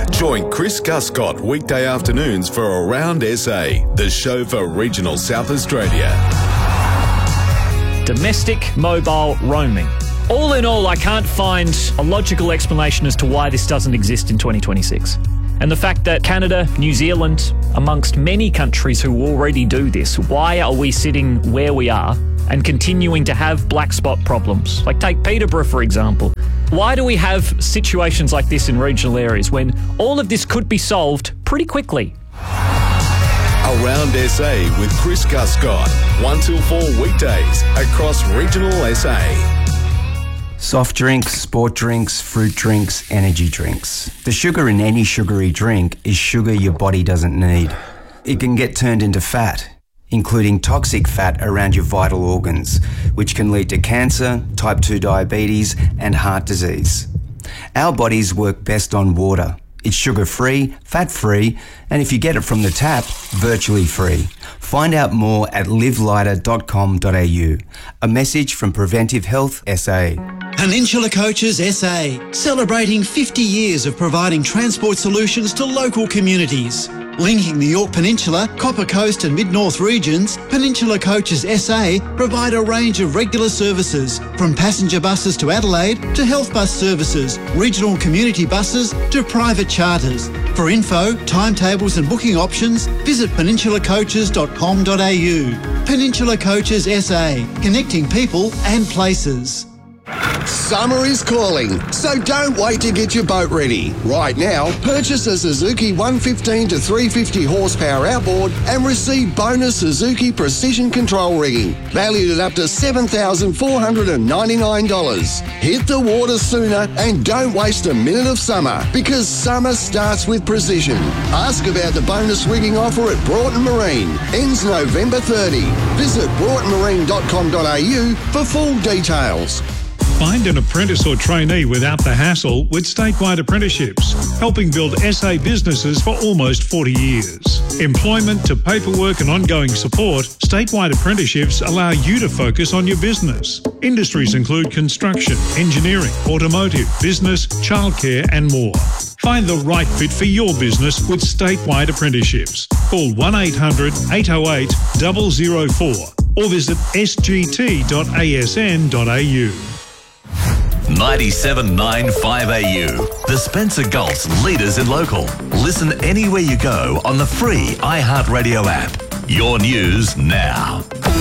Join Chris Guscott weekday afternoons for Around SA, the show for regional South Australia. Domestic mobile roaming. All in all, I can't find a logical explanation as to why this doesn't exist in 2026. And the fact that Canada, New Zealand, amongst many countries who already do this, why are we sitting where we are and continuing to have black spot problems? Like take Peterborough, for example. Why do we have situations like this in regional areas when all of this could be solved pretty quickly? Around SA with Chris Guscott, 1 till 4 weekdays across regional SA. Soft drinks, sport drinks, fruit drinks, energy drinks. The sugar in any sugary drink is sugar your body doesn't need. It can get turned into fat, including toxic fat around your vital organs, which can lead to cancer, type 2 diabetes, and heart disease. Our bodies work best on water. It's sugar-free, fat-free, and if you get it from the tap, virtually free. Find out more at livelighter.com.au. A message from Preventive Health SA. Peninsula Coaches SA, celebrating 50 years of providing transport solutions to local communities. Linking the Yorke Peninsula, Copper Coast and Mid-North regions, Peninsula Coaches SA provide a range of regular services, from passenger buses to Adelaide to health bus services, regional community buses to private charters. For info, timetables and booking options, visit peninsulacoaches.com.au. Peninsula Coaches SA, connecting people and places. Summer is calling, so don't wait to get your boat ready. Right now, purchase a Suzuki 115 to 350 horsepower outboard and receive bonus Suzuki precision control rigging, valued at up to $7,499. Hit the water sooner and don't waste a minute of summer, because summer starts with precision. Ask about the bonus rigging offer at Broughton Marine. Ends November 30. Visit broughtonmarine.com.au for full details. Find an apprentice or trainee without the hassle with Statewide Apprenticeships, helping build SA businesses for almost 40 years. Employment to paperwork and ongoing support, Statewide Apprenticeships allow you to focus on your business. Industries include construction, engineering, automotive, business, childcare and more. Find the right fit for your business with Statewide Apprenticeships. Call 1800 808 004 or visit sgt.asn.au. 97.95 AU, the Spencer Gulf's leaders in local. Listen anywhere you go on the free iHeartRadio app. Your news now.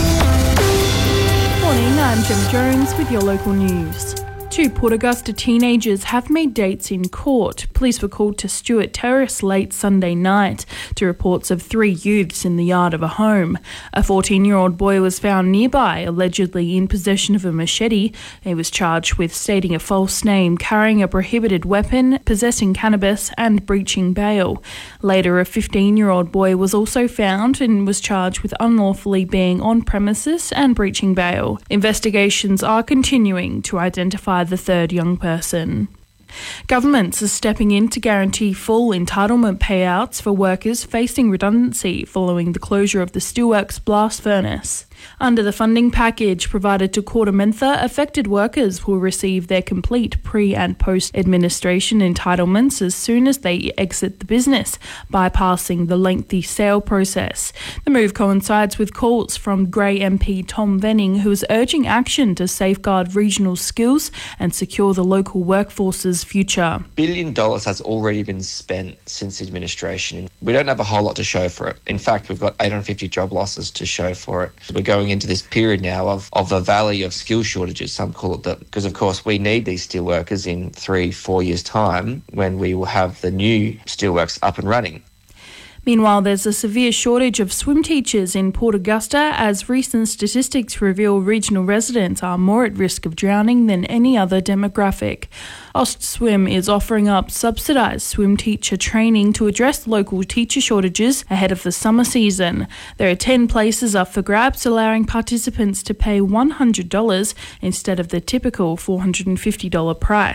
Morning, I'm Jem Jones with your local news. 2 Port Augusta teenagers have made dates in court. Police were called to Stewart Terrace late Sunday night to reports of 3 youths in the yard of a home. A 14-year-old boy was found nearby, allegedly in possession of a machete. He was charged with stating a false name, carrying a prohibited weapon, possessing cannabis and breaching bail. Later, a 15-year-old boy was also found and was charged with unlawfully being on premises and breaching bail. Investigations are continuing to identify the third young person. Governments are stepping in to guarantee full entitlement payouts for workers facing redundancy following the closure of the Steelworks blast furnace. Under the funding package provided to Kortamentha, affected workers will receive their complete pre- and post-administration entitlements as soon as they exit the business, bypassing the lengthy sale process. The move coincides with calls from Grey MP Tom Venning, who is urging action to safeguard regional skills and secure the local workforce's future. $1 billion has already been spent since the administration. We don't have a whole lot to show for it. In fact, we've got 850 job losses to show for it. We're going into this period now of a valley of skill shortages, some call it that, because of course we need these steelworkers in 3-4 years' time when we will have the new steelworks up and running. Meanwhile, there's a severe shortage of swim teachers in Port Augusta as recent statistics reveal regional residents are more at risk of drowning than any other demographic. AustSwim is offering up subsidised swim teacher training to address local teacher shortages ahead of the summer season. There are 10 places up for grabs, allowing participants to pay $100 instead of the typical $450 price.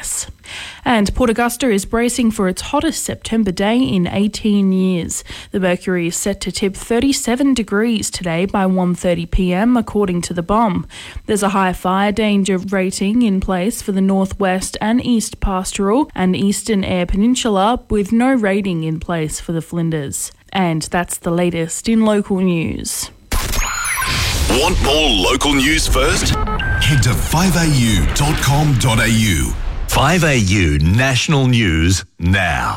And Port Augusta is bracing for its hottest September day in 18 years. The mercury is set to tip 37 degrees today by 1:30 p.m, according to the BOM. There's a high fire danger rating in place for the northwest and east pastoral and eastern Eyre Peninsula, with no rating in place for the Flinders. And that's the latest in local news. Want more local news first? Head to 5au.com.au. 5AU National News now.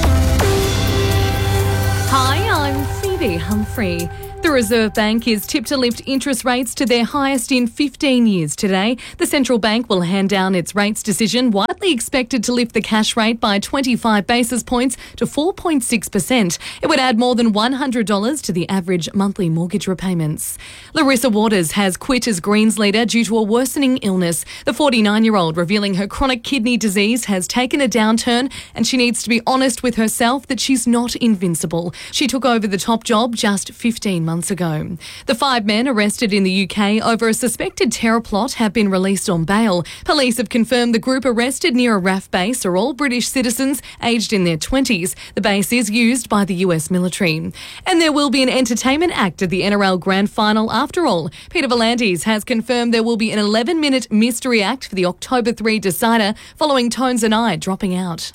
Hi, I'm Phoebe Humphrey. The Reserve Bank is tipped to lift interest rates to their highest in 15 years today. The central bank will hand down its rates decision, widely expected to lift the cash rate by 25 basis points to 4.6%. It would add more than $100 to the average monthly mortgage repayments. Larissa Waters has quit as Greens leader due to a worsening illness. The 49-year-old revealing her chronic kidney disease has taken a downturn and she needs to be honest with herself that she's not invincible. She took over the top job just 15 months ago. The 5 men arrested in the UK over a suspected terror plot have been released on bail. Police have confirmed the group arrested near a RAF base are all British citizens aged in their 20s. The base is used by the US military. And there will be an entertainment act at the NRL Grand Final after all. Peter V'landys has confirmed there will be an 11-minute mystery act for the October 3 decider following Tones and I dropping out.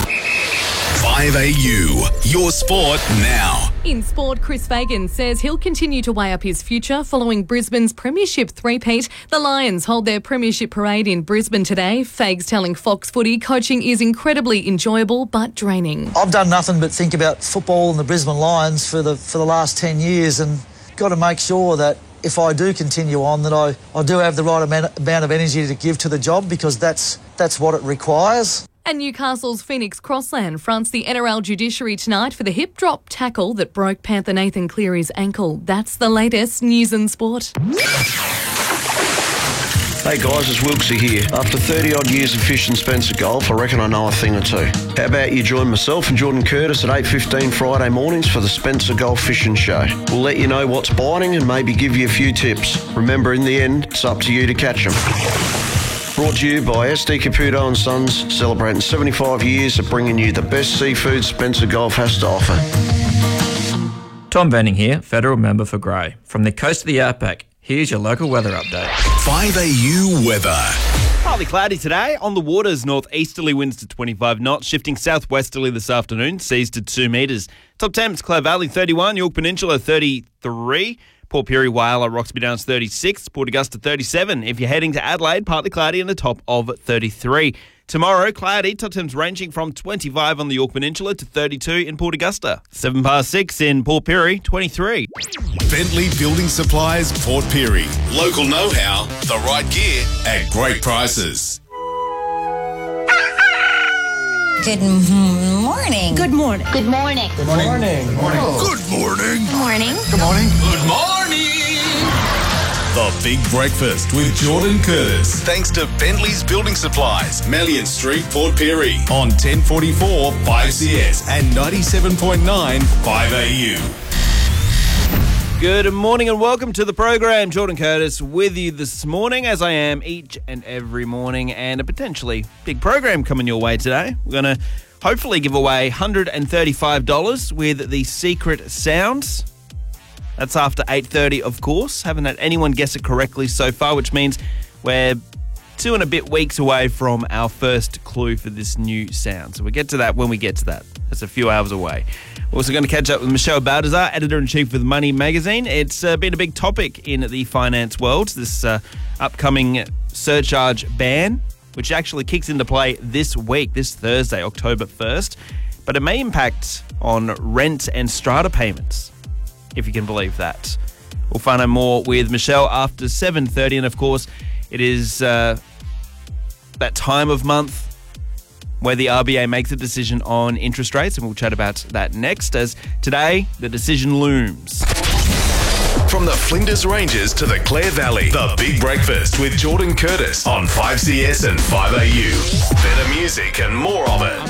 5AU, your sport now. In sport, Chris Fagan says he'll continue to weigh up his future following Brisbane's premiership three-peat. The Lions hold their premiership parade in Brisbane today. Fags telling Fox Footy coaching is incredibly enjoyable but draining. I've done nothing but think about football and the Brisbane Lions for the last 10 years and got to make sure that if I do continue on that I do have the right amount of energy to give to the job, because that's what it requires. And Newcastle's Phoenix Crossland fronts the NRL judiciary tonight for the hip drop tackle that broke Panther Nathan Cleary's ankle. That's the latest news and sport. Hey guys, it's Wilksy here. After 30 odd years of fishing Spencer Golf, I reckon I know a thing or two. How about you join myself and Jordan Curtis at 8:15 Friday mornings for the Spencer Golf Fishing Show. We'll let you know what's biting and maybe give you a few tips. Remember, in the end, it's up to you to catch them. Brought to you by SD Caputo & Sons, celebrating 75 years of bringing you the best seafood Spencer Golf has to offer. Tom Benning here, Federal Member for Grey. From the coast of the Outback, here's your local weather update. 5AU weather. Partly cloudy today. On the waters, northeasterly winds to 25 knots, shifting southwesterly this afternoon, seas to 2 metres. Top temps, Clare Valley 31, York Peninsula 33, Port Pirie, Whyalla, Roxby Downs 36, Port Augusta 37. If you're heading to Adelaide, partly cloudy and a top of 33. Tomorrow, cloudy, top temps ranging from 25 on the York Peninsula to 32 in Port Augusta. 6:07 in Port Pirie, 23. Bentley Building Supplies, Port Pirie. Local know-how, the right gear at great prices. Good morning. Good morning. Good morning. Good morning. Good morning. Good morning. Good morning. Good morning. Good morning. The Big Breakfast with Jordan Curtis. Thanks to Bentley's Building Supplies, Melian Street, Port Pirie. On 1044 5CS and 97.9 5AU. Good morning and welcome to the program. Jordan Curtis with you this morning, as I am each and every morning, and a potentially big program coming your way today. We're going to hopefully give away $135 with the secret sounds. That's after 8:30, of course. Haven't had anyone guess it correctly so far, which means we're 2 and a bit weeks away from our first clue for this new sound. So we'll get to that when we get to that. That's a few hours away. We're also going to catch up with Michelle Baldassar, Editor-in-Chief with Money Magazine. It's been a big topic in the finance world, this upcoming surcharge ban, which actually kicks into play this week, this Thursday, October 1st. But it may impact on rent and strata payments, if you can believe that. We'll find out more with Michelle after 7:30. And, of course, it is that time of month where the RBA makes a decision on interest rates, and we'll chat about that next, as today the decision looms. From the Flinders Ranges to the Clare Valley, The Big Breakfast with Jordan Curtis on 5CS and 5AU. Better music and more of it.